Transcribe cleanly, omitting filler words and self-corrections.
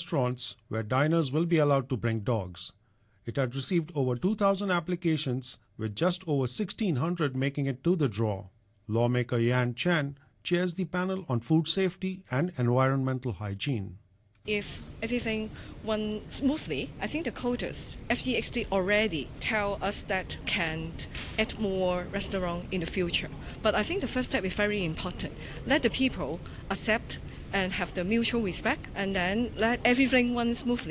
restaurants where diners will be allowed to bring dogs. It had received over 2,000 applications, with just over 1,600 making it to the draw. Lawmaker Yan Chen chairs the panel on food safety and environmental hygiene. If everything went smoothly, I think the quotas, FEHD already tell us that can add more restaurants in the future. But I think the first step is very important. Let the people accept and have the mutual respect, and then let everything run smoothly.